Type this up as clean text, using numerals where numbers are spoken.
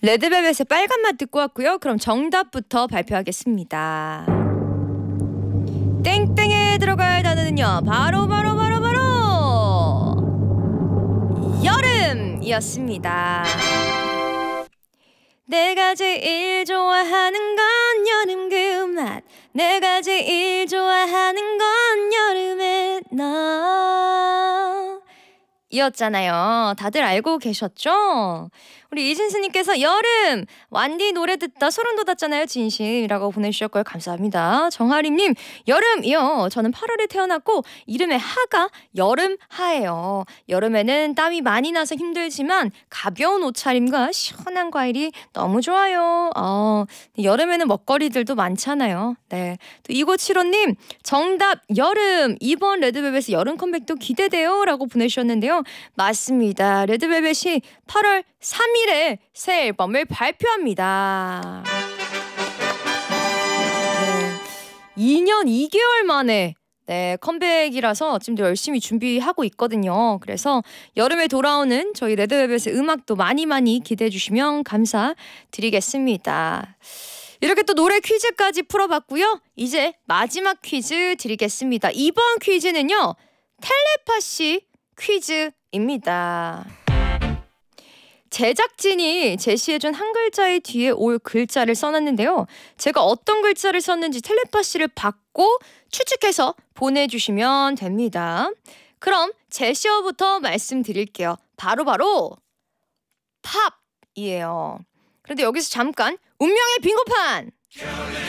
레드벨벳의 빨간 맛 듣고 왔고요. 그럼 정답부터 발표하겠습니다. 땡땡에 들어갈 단어는요. 바로 여름이었습니다. 내가 제일 좋아하는 건 여름 그 맛. 내가 제일 좋아하는 건 여름의 너 이었잖아요. 다들 알고 계셨죠? 우리 이진수님께서 여름 완디 노래 듣다 소름 돋았잖아요. 진심이라고 보내주셨고요. 감사합니다. 정하림님 여름이요. 저는 8월에 태어났고 이름의 하가 여름하예요. 여름에는 땀이 많이 나서 힘들지만 가벼운 옷차림과 시원한 과일이 너무 좋아요. 여름에는 먹거리들도 많잖아요. 네, 또 2975님 정답 여름. 이번 레드벨벳의 여름 컴백도 기대돼요 라고 보내주셨는데요. 맞습니다. 레드벨벳이 8월 3일에 새 앨범을 발표합니다. 네, 2년 2개월 만에 컴백이라서 지금도 열심히 준비하고 있거든요. 그래서 여름에 돌아오는 저희 레드벨벳의 음악도 많이 기대해 주시면 감사드리겠습니다. 이렇게 또 노래 퀴즈까지 풀어봤고요. 이제 마지막 퀴즈 드리겠습니다. 이번 퀴즈는요. 텔레파시 퀴즈입니다. 제작진이 제시해준 한 글자의 뒤에 올 글자를 써놨는데요. 제가 어떤 글자를 썼는지 텔레파시를 받고 추측해서 보내주시면 됩니다. 그럼 제시어부터 말씀드릴게요. 바로 팝이에요. 그런데 여기서 잠깐 운명의 빙고판!